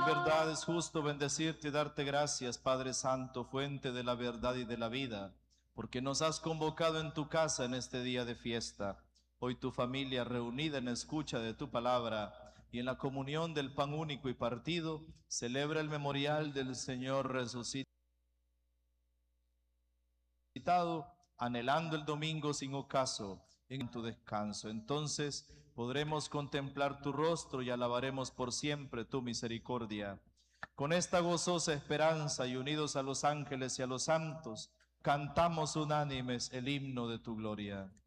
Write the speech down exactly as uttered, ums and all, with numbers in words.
verdad es justo bendecirte y darte gracias, Padre Santo, fuente de la verdad y de la vida, porque nos has convocado en tu casa en este día de fiesta. Hoy tu familia reunida en escucha de tu palabra y en la comunión del pan único y partido, celebra el memorial del Señor resucitado, anhelando el domingo sin ocaso en tu descanso. Entonces podremos contemplar tu rostro y alabaremos por siempre tu misericordia. Con esta gozosa esperanza y unidos a los ángeles y a los santos, cantamos unánimes el himno de tu gloria.